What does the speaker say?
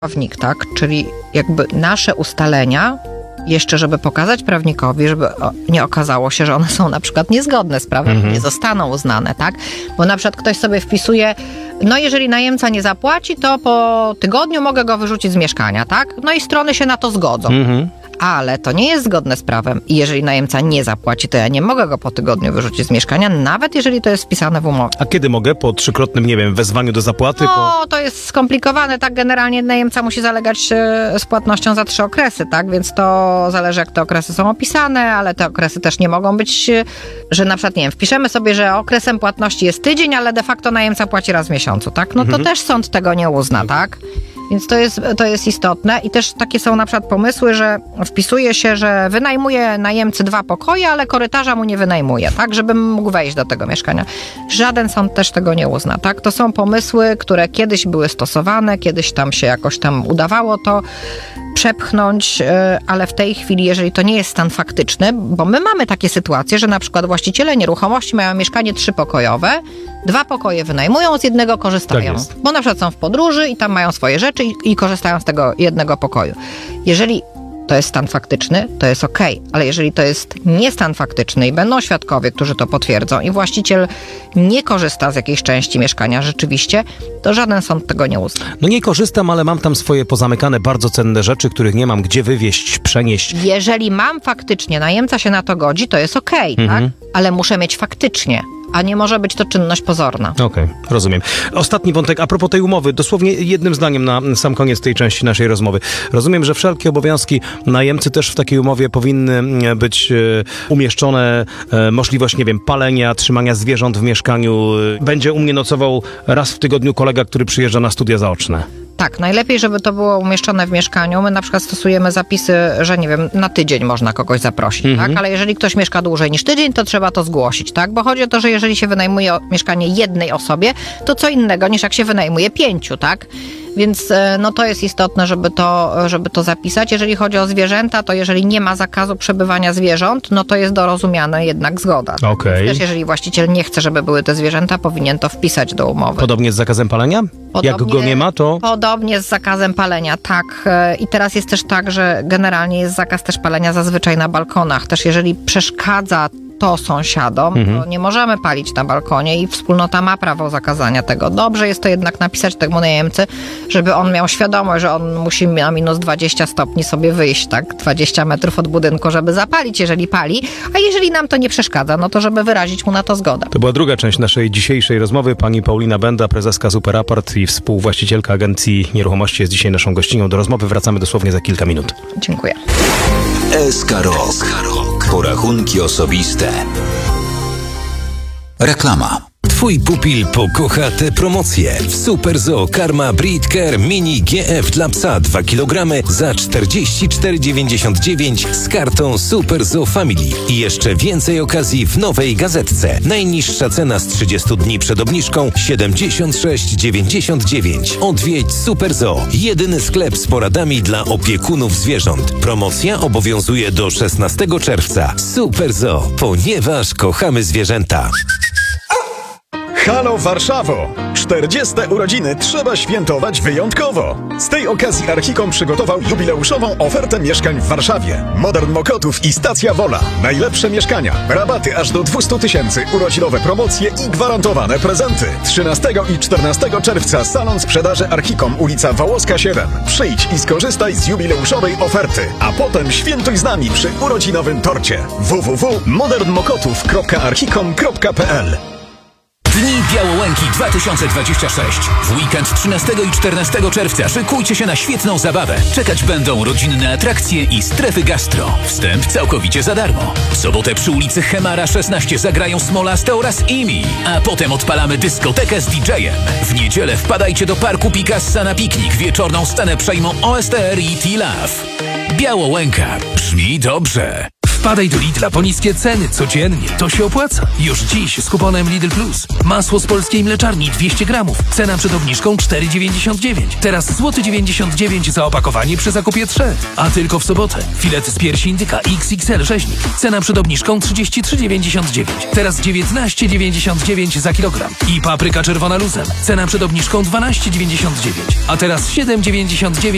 prawnik, tak? Czyli jakby nasze ustalenia, jeszcze żeby pokazać prawnikowi, żeby nie okazało się, że one są na przykład niezgodne z prawem, nie zostaną uznane, tak? Bo na przykład ktoś sobie wpisuje, no jeżeli najemca nie zapłaci, to po tygodniu mogę go wyrzucić z mieszkania, tak? No i strony się na to zgodzą. Ale to nie jest zgodne z prawem i jeżeli najemca nie zapłaci, to ja nie mogę go po tygodniu wyrzucić z mieszkania, nawet jeżeli to jest wpisane w umowie. A kiedy mogę? Po trzykrotnym, nie wiem, wezwaniu do zapłaty? No, to jest skomplikowane, tak generalnie najemca musi zalegać z płatnością za 3 okresy, tak? Więc to zależy, jak te okresy są opisane, ale te okresy też nie mogą być, że na przykład, nie wiem, wpiszemy sobie, że okresem płatności jest tydzień, ale de facto najemca płaci raz w miesiącu, tak? No to też sąd tego nie uzna, tak? Więc to jest istotne i też takie są na przykład pomysły, że wpisuje się, że wynajmuje najemcy 2 pokoje, ale korytarza mu nie wynajmuje, tak, żeby mógł wejść do tego mieszkania. Żaden sąd też tego nie uzna, tak. To są pomysły, które kiedyś były stosowane, kiedyś tam się jakoś tam udawało to przepchnąć, ale w tej chwili, jeżeli to nie jest stan faktyczny, bo my mamy takie sytuacje, że na przykład właściciele nieruchomości mają mieszkanie 3-pokojowe, 2 pokoje wynajmują, z jednego korzystają. Tak jest. Bo na przykład są w podróży i tam mają swoje rzeczy i korzystają z tego jednego pokoju. Jeżeli to jest stan faktyczny, to jest okej, ale jeżeli to jest nie stan faktyczny i będą świadkowie, którzy to potwierdzą i właściciel nie korzysta z jakiejś części mieszkania rzeczywiście, to żaden sąd tego nie uzna. No nie korzystam, ale mam tam swoje pozamykane, bardzo cenne rzeczy, których nie mam gdzie wywieźć, przenieść. Jeżeli mam faktycznie, najemca się na to godzi, to jest okej, tak? Ale muszę mieć faktycznie, a nie może być to czynność pozorna. Okej, rozumiem. Ostatni wątek, a propos tej umowy, dosłownie jednym zdaniem na sam koniec tej części naszej rozmowy. Rozumiem, że wszelkie obowiązki najemcy też w takiej umowie powinny być umieszczone. Możliwość, nie wiem, palenia, trzymania zwierząt w mieszkaniu. Będzie u mnie nocował raz w tygodniu kolega, który przyjeżdża na studia zaoczne. Tak, najlepiej, żeby to było umieszczone w mieszkaniu. My na przykład stosujemy zapisy, że nie wiem, na tydzień można kogoś zaprosić, tak? Ale jeżeli ktoś mieszka dłużej niż tydzień, to trzeba to zgłosić, tak? Bo chodzi o to, że jeżeli się wynajmuje mieszkanie jednej osobie, to co innego niż jak się wynajmuje 5, tak? Więc no to jest istotne, żeby to zapisać. Jeżeli chodzi o zwierzęta, to jeżeli nie ma zakazu przebywania zwierząt, no to jest dorozumiana jednak zgoda. Okej. Też jeżeli właściciel nie chce, żeby były te zwierzęta, powinien to wpisać do umowy. Podobnie z zakazem palenia? Jak go nie ma, to... Podobnie z zakazem palenia, tak. I teraz jest też tak, że generalnie jest zakaz też palenia zazwyczaj na balkonach. Też jeżeli przeszkadza to sąsiadom, to nie możemy palić na balkonie i wspólnota ma prawo zakazania tego. Dobrze jest to jednak napisać temu najemcy, żeby on miał świadomość, że on musi na minus 20 stopni sobie wyjść, tak? 20 metrów od budynku, żeby zapalić, jeżeli pali, a jeżeli nam to nie przeszkadza, no to żeby wyrazić mu na to zgodę. To była druga część naszej dzisiejszej rozmowy. Pani Paulina Benda, prezeska Superapart i współwłaścicielka agencji nieruchomości jest dzisiaj naszą gościnią. Do rozmowy wracamy dosłownie za kilka minut. Dziękuję. SK Rok. Porachunki osobiste. Reklama. Twój pupil pokocha te promocje. W Super Zoo Karma Breed Care Mini GF dla psa 2 kg za 44,99 z kartą Super Zoo Family. I jeszcze więcej okazji w nowej gazetce. Najniższa cena z 30 dni przed obniżką 76,99. Odwiedź Super Zoo. Jedyny sklep z poradami dla opiekunów zwierząt. Promocja obowiązuje do 16 czerwca. Super Zoo, ponieważ kochamy zwierzęta. Halo Warszawo! 40. urodziny trzeba świętować wyjątkowo. Z tej okazji Archicom przygotował jubileuszową ofertę mieszkań w Warszawie. Modern Mokotów i Stacja Wola. Najlepsze mieszkania, rabaty aż do 200 000, urodzinowe promocje i gwarantowane prezenty. 13 i 14 czerwca salon sprzedaży Archicom, ulica Wałowska 7. Przyjdź i skorzystaj z jubileuszowej oferty, a potem świętuj z nami przy urodzinowym torcie. www.modernmokotów.archicom.pl. Dni Białołęki 2026. W weekend 13 i 14 czerwca szykujcie się na świetną zabawę. Czekać będą rodzinne atrakcje i strefy gastro. Wstęp całkowicie za darmo. W sobotę przy ulicy Chemara 16 zagrają Smolaste oraz IMI. A potem odpalamy dyskotekę z DJ-em. W niedzielę wpadajcie do Parku Picassa na piknik. Wieczorną scenę przejmą OSTR i T-Love. Białołęka. Brzmi dobrze. Wpadaj do Lidla po niskie ceny codziennie. To się opłaca. Już dziś z kuponem Lidl Plus. Masło z polskiej mleczarni 200 gramów. Cena przed obniżką 4,99. Teraz złoty 99 za opakowanie przy zakupie 3. A tylko w sobotę. Filet z piersi indyka XXL rzeźnik. Cena przed obniżką 33,99. Teraz 19,99 za kilogram. I papryka czerwona luzem. Cena przed obniżką 12,99. A teraz 7,99